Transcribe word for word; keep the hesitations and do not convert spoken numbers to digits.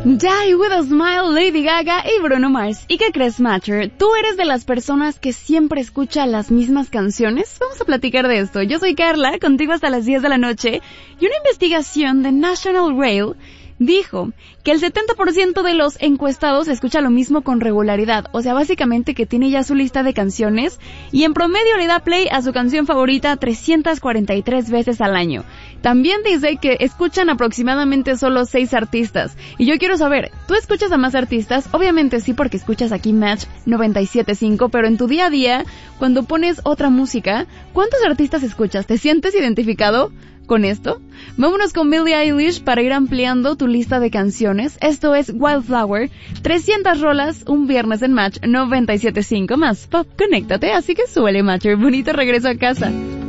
Die with a Smile, Lady Gaga y Bruno Mars. ¿Y qué crees, Matcher? ¿Tú eres de las personas que siempre escucha las mismas canciones? Vamos a platicar de esto. Yo soy Carla, contigo hasta las diez de la noche, y una investigación de National Rail dijo que el setenta por ciento de los encuestados escucha lo mismo con regularidad, o sea, básicamente que tiene ya su lista de canciones y en promedio le da play a su canción favorita trescientas cuarenta y tres veces al año. También dice que escuchan aproximadamente solo seis artistas. Y yo quiero saber, ¿tú escuchas a más artistas? Obviamente sí, porque escuchas aquí Match noventa y siete punto cinco, pero en tu día a día, cuando pones otra música, ¿cuántos artistas escuchas? ¿Te sientes identificado con esto? Vámonos con Billie Eilish para ir ampliando tu lista de canciones. Esto es Wildflower, trescientas rolas, un viernes en Match noventa y siete punto cinco más pop. Conéctate, así que suele, Matcher. Bonito regreso a casa.